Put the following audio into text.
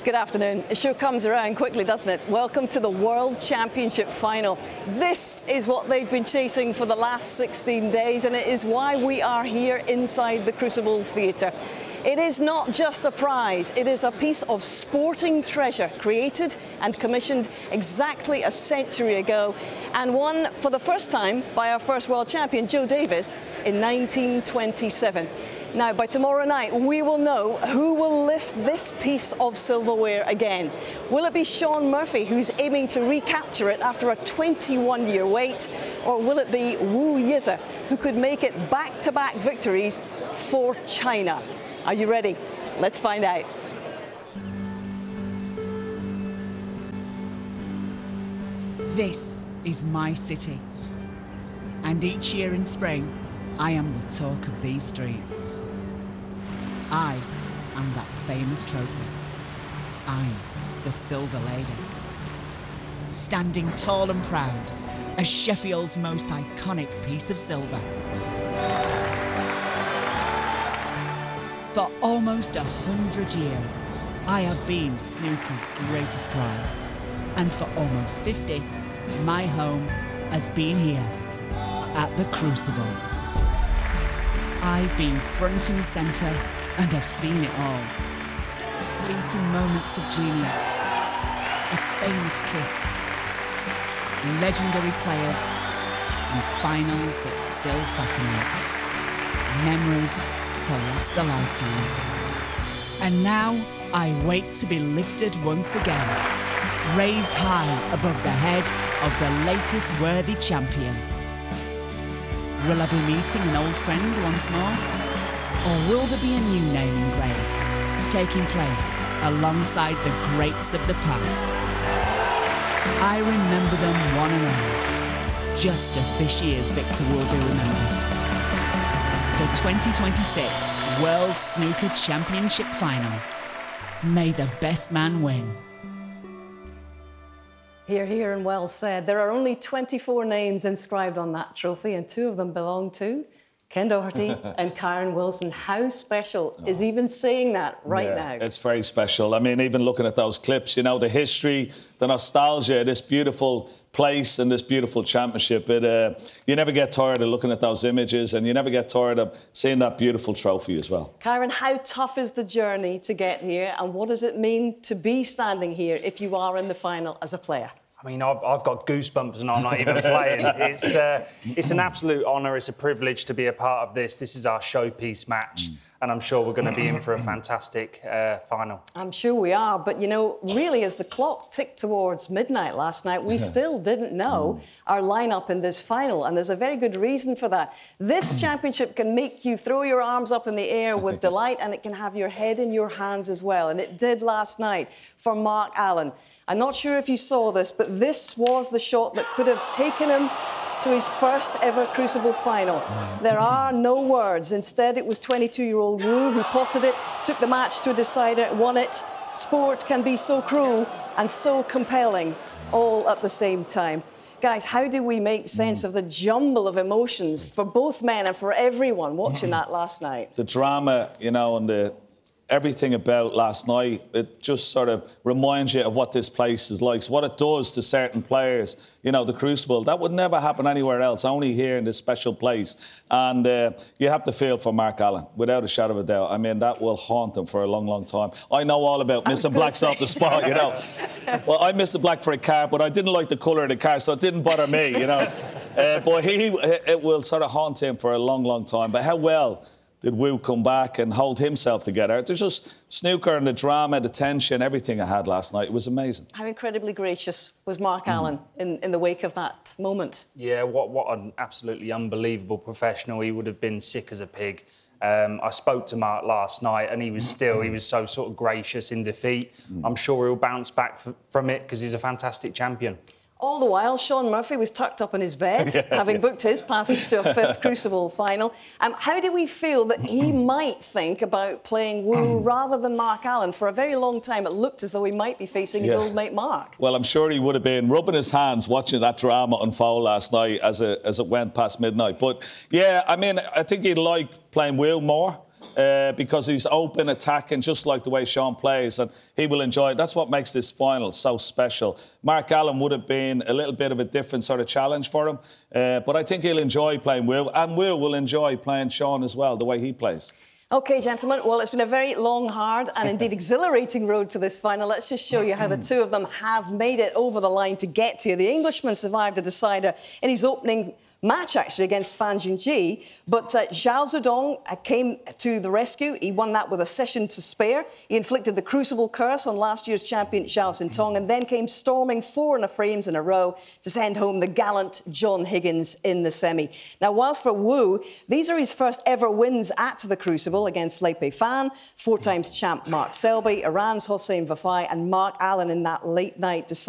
Good afternoon. It sure comes around quickly, doesn't it? Welcome to the World Championship final. This is what they've been chasing for the last 16 days, and it is why we are here inside the Crucible Theatre. It is not just a prize, it is a piece of sporting treasure created and commissioned exactly a century ago and won for the first time by our first world champion, Joe Davis, in 1927. Now, by tomorrow night, we will know who will lift this piece of silverware again. Will it be Shaun Murphy, who's aiming to recapture it after a 21-year wait, or will it be Wu Yize, who could make it back-to-back victories for China? Are you ready? Let's find out. This is my city, and each year in spring, I am the talk of these streets. I am that famous trophy. I'm the Silver Lady. Standing tall and proud as Sheffield's most iconic piece of silver. For almost 100 years, I have been snooker's greatest prize. And for almost 50, my home has been here, at the Crucible. I've been front and centre and I've seen it all. Fleeting moments of genius, a famous kiss, legendary players, and finals that still fascinate. Memories to last a lifetime. And now I wait to be lifted once again, raised high above the head of the latest worthy champion. Will I be meeting an old friend once more? Or will there be a new name engraved, taking place alongside the greats of the past? I remember them one and all, just as this year's victor will be remembered. The 2026 World Snooker Championship Final. May the best man win. Hear, hear, and well said. There are only 24 names inscribed on that trophy, and 2 of them belong to Ken Doherty and Kyren Wilson. How special is even saying that right now? It's very special. I mean, even looking at those clips, you know, the history, the nostalgia, this beautiful place and this beautiful championship. You never get tired of looking at those images, and you never get tired of seeing that beautiful trophy as well. Kyren, how tough is the journey to get here, and what does it mean to be standing here if you are in the final as a player? I mean, I've got goosebumps and I'm not even playing. It's an absolute honour. It's a privilege to be a part of this. This is our showpiece match, and I'm sure we're going to be in for a fantastic final. I'm sure we are, but, you know, really, as the clock ticked towards midnight last night, we still didn't know our lineup in this final, and there's a very good reason for that. This championship can make you throw your arms up in the air with delight, and it can have your head in your hands as well, and it did last night for Mark Allen. I'm not sure if you saw this, but this was the shot that could have taken him to his first ever Crucible final. There are no words. Instead, it was 22-year-old Wu who potted it, took the match to a decider, won it. Sport can be so cruel and so compelling all at the same time. Guys, how do we make sense of the jumble of emotions for both men and for everyone watching that last night? The drama, you know, and everything about last night, it just sort of reminds you of what this place is like. So what it does to certain players, you know, the Crucible, that would never happen anywhere else, only here in this special place. And you have to feel for Mark Allen, without a shadow of a doubt. I mean, that will haunt him for a long, long time. I know all about missing blacks off the spot, you know. Well, I missed a black for a car, but I didn't like the colour of the car, so it didn't bother me, you know. But it will sort of haunt him for a long, long time. But how well did Wu come back and hold himself together? There's just snooker and the drama, the tension, everything I had last night. It was amazing. How incredibly gracious was Mark Allen in the wake of that moment? Yeah, what an absolutely unbelievable professional. He would have been sick as a pig. I spoke to Mark last night and he was so sort of gracious in defeat. I'm sure he'll bounce back from it because he's a fantastic champion. All the while, Shaun Murphy was tucked up in his bed, having booked his passage to a 5th Crucible final. How do we feel that he might think about playing Wu rather than Mark Allen? For a very long time, it looked as though he might be facing his old mate Mark. Well, I'm sure he would have been rubbing his hands watching that drama unfold last night as it went past midnight. But, yeah, I mean, I think he'd like playing Wu more. because he's open, attacking, just like the way Sean plays, and he will enjoy it. That's what makes this final so special. Mark Allen would have been a little bit of a different sort of challenge for him, but I think he'll enjoy playing Will, and Will enjoy playing Sean as well, the way he plays. OK, gentlemen, well, it's been a very long, hard and indeed exhilarating road to this final. Let's just show you how the two of them have made it over the line to get here. The Englishman survived a decider in his opening match, actually, against Fan Junji, but Zhao Zedong came to the rescue. He won that with a session to spare. He inflicted the Crucible curse on last year's champion Zhao Xintong and then came storming 4 frames in a row to send home the gallant John Higgins in the semi. Now, whilst for Wu, these are his first ever wins at the Crucible against Lei Pei Fan, 4 times champ Mark Selby, Iran's Hossein Vafai and Mark Allen in that late night decider.